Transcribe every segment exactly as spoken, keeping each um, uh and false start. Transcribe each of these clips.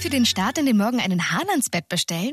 für den Start in den Morgen einen Hahn ans Bett bestellen?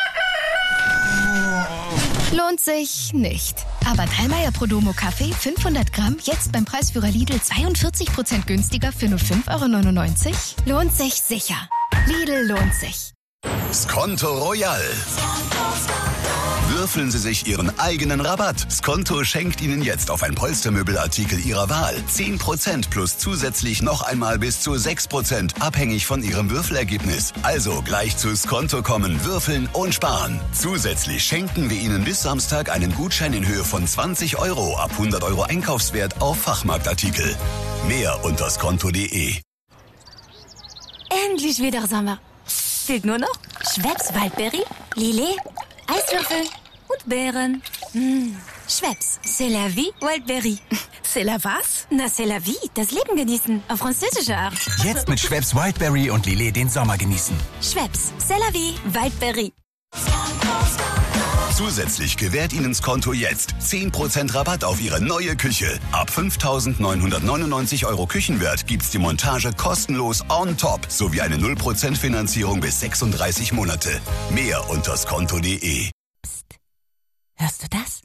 Lohnt sich nicht. Aber Thallmeier Prodomo Kaffee fünfhundert Gramm jetzt beim Preisführer Lidl zweiundvierzig Prozent günstiger für nur fünf Euro neunundneunzig? Lohnt sich sicher. Lidl lohnt sich. Skonto Royal. Würfeln Sie sich Ihren eigenen Rabatt. Skonto schenkt Ihnen jetzt auf ein Polstermöbelartikel Ihrer Wahl zehn Prozent plus zusätzlich noch einmal bis zu sechs Prozent, abhängig von Ihrem Würfelergebnis. Also gleich zu Skonto kommen, würfeln und sparen. Zusätzlich schenken wir Ihnen bis Samstag einen Gutschein in Höhe von zwanzig Euro ab hundert Euro Einkaufswert auf Fachmarktartikel. Mehr unter skonto punkt de. Endlich wieder Sommer. Fehlt nur noch Schweppes Waldbeere, Lillet, Eiswürfel und Beeren. Mmh. Schweppes, c'est la vie, Wildberry. C'est la was? Na, c'est la vie, das Leben genießen, auf französische Art. Jetzt mit Schweppes Wildberry und Lillet den Sommer genießen. Schweppes, c'est la vie, Wildberry. Zusätzlich gewährt Ihnen Skonto jetzt zehn Prozent Rabatt auf Ihre neue Küche. Ab fünftausendneunhundertneunundneunzig Euro Küchenwert gibt's die Montage kostenlos on top sowie eine null Prozent Finanzierung bis sechsunddreißig Monate. Mehr unter skonto punkt de. Psst. Hörst du das?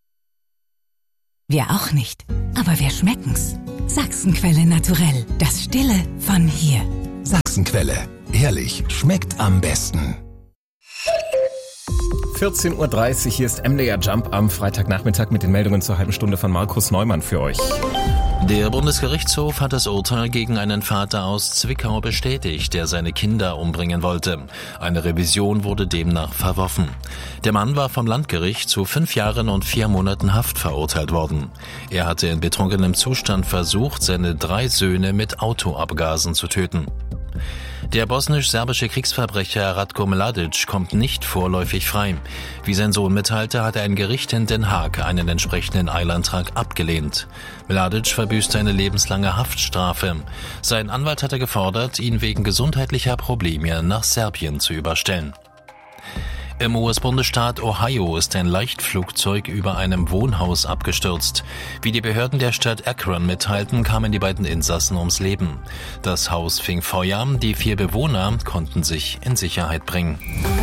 Wir auch nicht, aber wir schmecken's. Sachsenquelle naturell, das Stille von hier. Sachsenquelle, ehrlich, schmeckt am besten. vierzehn Uhr dreißig, hier ist M D R Jump am Freitagnachmittag mit den Meldungen zur halben Stunde von Markus Neumann für euch. Der Bundesgerichtshof hat das Urteil gegen einen Vater aus Zwickau bestätigt, der seine Kinder umbringen wollte. Eine Revision wurde demnach verworfen. Der Mann war vom Landgericht zu fünf Jahren und vier Monaten Haft verurteilt worden. Er hatte in betrunkenem Zustand versucht, seine drei Söhne mit Autoabgasen zu töten. Der bosnisch-serbische Kriegsverbrecher Ratko Mladic kommt nicht vorläufig frei. Wie sein Sohn mitteilte, hat ein Gericht in Den Haag einen entsprechenden Eilantrag abgelehnt. Mladic verbüßte eine lebenslange Haftstrafe. Sein Anwalt hatte gefordert, ihn wegen gesundheitlicher Probleme nach Serbien zu überstellen. Im U S-Bundesstaat Ohio ist ein Leichtflugzeug über einem Wohnhaus abgestürzt. Wie die Behörden der Stadt Akron mitteilten, kamen die beiden Insassen ums Leben. Das Haus fing Feuer, die vier Bewohner konnten sich in Sicherheit bringen.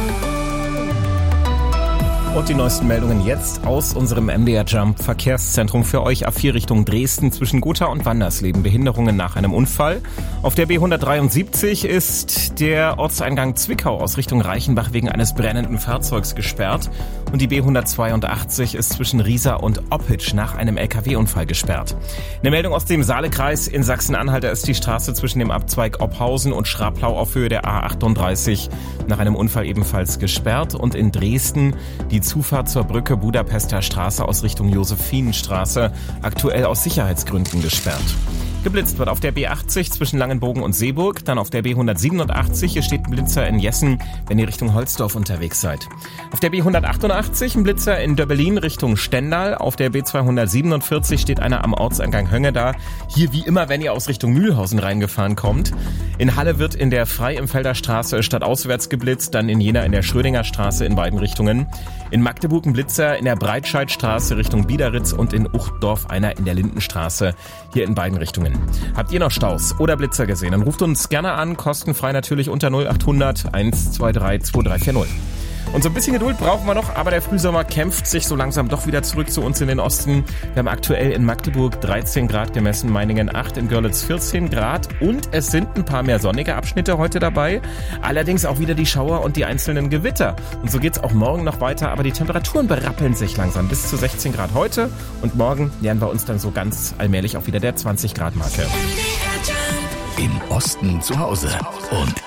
Und die neuesten Meldungen jetzt aus unserem M D R Jump Verkehrszentrum für euch. A vier Richtung Dresden zwischen Gotha und Wandersleben. Behinderungen nach einem Unfall. Auf der B hundertdreiundsiebzig ist der Ortseingang Zwickau aus Richtung Reichenbach wegen eines brennenden Fahrzeugs gesperrt. Und die B hundertzweiundachtzig ist zwischen Riesa und Oppitsch nach einem L K W-Unfall gesperrt. Eine Meldung aus dem Saalekreis in Sachsen-Anhalt. Da ist die Straße zwischen dem Abzweig Oppausen und Schraplau auf Höhe der A achtunddreißig nach einem Unfall ebenfalls gesperrt. Und in Dresden die Zufahrt zur Brücke Budapester Straße aus Richtung Josephinenstraße aktuell aus Sicherheitsgründen gesperrt. Geblitzt wird auf der B achtzig zwischen Langenbogen und Seeburg, dann auf der B hundertsiebenundachtzig, hier steht ein Blitzer in Jessen, wenn ihr Richtung Holzdorf unterwegs seid. Auf der B hundertachtundachtzig ein Blitzer in Döbbelin Richtung Stendal, auf der B zweihundertsiebenundvierzig steht einer am Ortseingang Hönge da, hier wie immer, wenn ihr aus Richtung Mühlhausen reingefahren kommt. In Halle wird in der Frei-Imfelder Straße stadtauswärts geblitzt, dann in Jena in der Schrödinger Straße in beiden Richtungen. In Magdeburg ein Blitzer in der Breitscheidstraße Richtung Biederitz und in Uchtdorf einer in der Lindenstraße, hier in beiden Richtungen. Habt ihr noch Staus oder Blitzer gesehen? Dann ruft uns gerne an, kostenfrei natürlich unter null achthundert eins zwei drei zwei drei vier null. Und so ein bisschen Geduld brauchen wir noch, aber der Frühsommer kämpft sich so langsam doch wieder zurück zu uns in den Osten. Wir haben aktuell in Magdeburg dreizehn Grad gemessen, Meiningen acht, in Görlitz vierzehn Grad und es sind ein paar mehr sonnige Abschnitte heute dabei. Allerdings auch wieder die Schauer und die einzelnen Gewitter. Und so geht's auch morgen noch weiter, aber die Temperaturen berappeln sich langsam bis zu sechzehn Grad heute und morgen nähern wir uns dann so ganz allmählich auch wieder der zwanzig Grad Marke. Im Osten zu Hause und